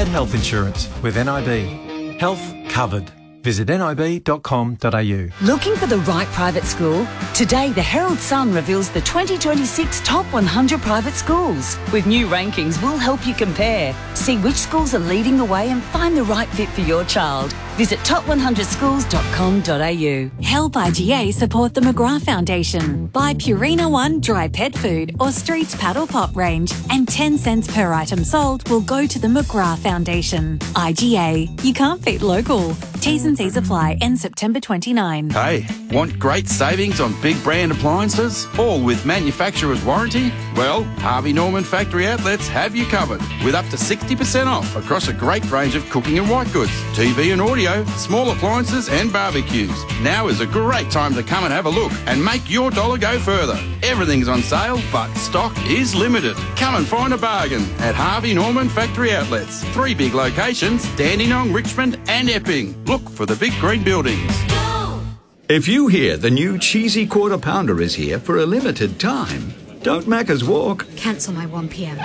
get health insurance with NIB. Health covered. Visit nib.com.au. Looking for the right private school? Today, the Herald Sun reveals the 2026 Top 100 private schools. With new rankings, we'll help you compare. See which schools are leading the way and find the right fit for your child. Visit top100schools.com.au. Help IGA support the McGrath Foundation. Buy Purina One dry pet food or Streets Paddle Pop range, and 10 cents per item sold will go to the McGrath Foundation. IGA, you can't beat local. T's and C's apply. End September 29. Hey, want great savings on big brand appliances, all with manufacturer's warranty? Well, Harvey Norman Factory Outlets have you covered, with up to 60% off across a great range of cooking and white goods, TV and audio, small appliances and barbecues. Now is a great time to come and have a look and make your dollar go further. Everything's on sale, but stock is limited. Come and find a bargain at Harvey Norman Factory Outlets. 3 big locations, Dandenong, Richmond and Epping. Look for the big green buildings. If you hear the new cheesy quarter pounder is here for a limited time, don't Macca's walk. Cancel my 1pm.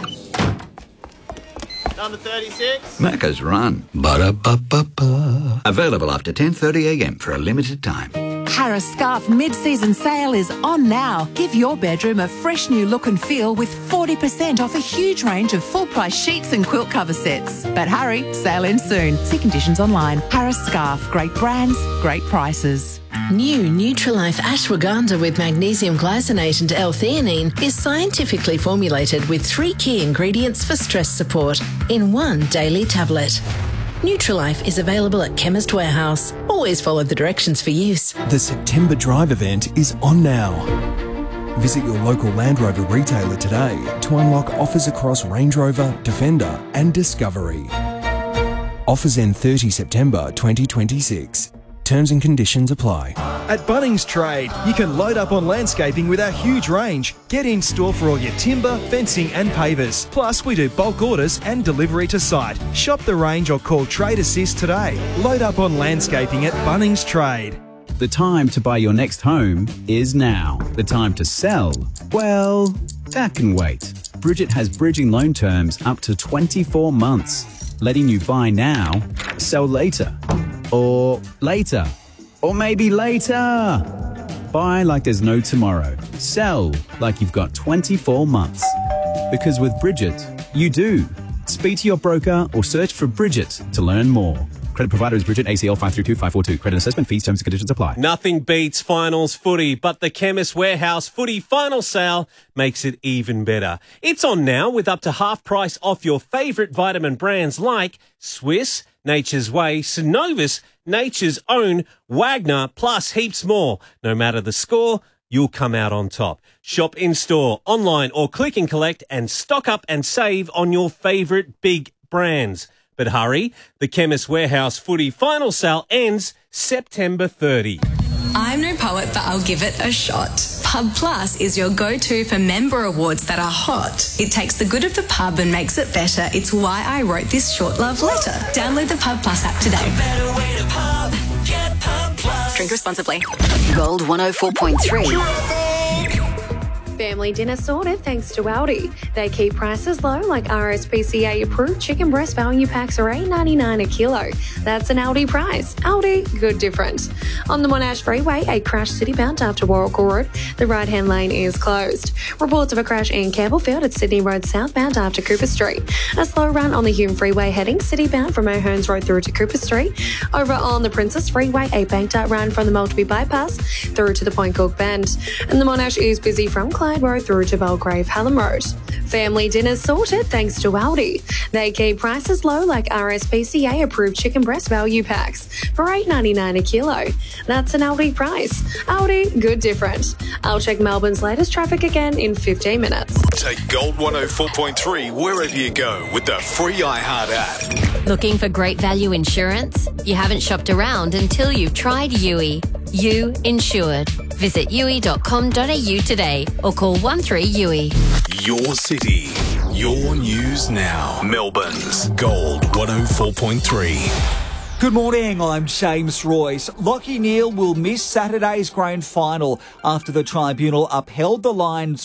Number 36. Macca's run. Ba-da-ba-ba-ba. Available after 10:30am for a limited time. Harris Scarf mid-season sale is on now. Give your bedroom a fresh new look and feel with 40% off a huge range of full-price sheets and quilt cover sets. But hurry, sale ends soon. See conditions online. Harris Scarf, great brands, great prices. New Nutrilife Ashwagandha with magnesium glycinate and L-theanine is scientifically formulated with 3 key ingredients for stress support in one daily tablet. Nutrilife is available at Chemist Warehouse. Always follow the directions for use. The September Drive event is on now. Visit your local Land Rover retailer today to unlock offers across Range Rover, Defender and Discovery. Offers end 30 September 2026. Terms and conditions apply. At Bunnings Trade, you can load up on landscaping with our huge range. Get in store for all your timber, fencing and pavers. Plus, we do bulk orders and delivery to site. Shop the range or call Trade Assist today. Load up on landscaping at Bunnings Trade. The time to buy your next home is now. The time to sell, well, that can wait. Bridget has bridging loan terms up to 24 months, letting you buy now, sell later. Or later. Or maybe later. Buy like there's no tomorrow. Sell like you've got 24 months. Because with Bridget, you do. Speak to your broker or search for Bridget to learn more. Credit provider is Bridget, ACL 532542. Credit assessment fees, terms and conditions apply. Nothing beats finals footy, but the Chemist Warehouse footy final sale makes it even better. It's on now with up to half price off your favourite vitamin brands like Swiss, Nature's Way, Synovus, Nature's Own, Wagner, plus heaps more. No matter the score, you'll come out on top. Shop in-store, online or click and collect and stock up and save on your favourite big brands. But hurry, the Chemist Warehouse footy final sale ends September 30. I'm no poet, but I'll give it a shot. Pub Plus is your go-to for member awards that are hot. It takes the good of the pub and makes it better. It's why I wrote this short love letter. Download the Pub Plus app today. A better way to pub. Get Pub Plus. Drink responsibly. Gold 104.3. Family dinner sorted thanks to Aldi. They keep prices low like RSPCA approved chicken breast value packs are $8.99 a kilo. That's an Aldi price. Aldi, good different. On the Monash Freeway, a crash city-bound after Warrigal Road. The right-hand lane is closed. Reports of a crash in Campbellfield at Sydney Road southbound after Cooper Street. A slow run on the Hume Freeway heading city-bound from O'Hearns Road through to Cooper Street. Over on the Princess Freeway, a banked up run from the Maltby Bypass through to the Point Cook Bend. And the Monash is busy from Clyde Road through to Belgrave Hallam Road. Family dinners sorted thanks to Aldi. They keep prices low like RSPCA approved chicken breast value packs for $8.99 a kilo. That's an Aldi price. Aldi, good different. I'll check Melbourne's latest traffic again in 15 minutes. Take Gold 104.3 wherever you go with the free iHeart app. Looking for great value insurance? You haven't shopped around until you've tried Yui. You Insured. Visit yui.com.au today or call 13-YUI. Your city, your news now. Melbourne's Gold 104.3. Good morning, I'm James Royce. Lachie Neale will miss Saturday's grand final after the tribunal upheld the Lions'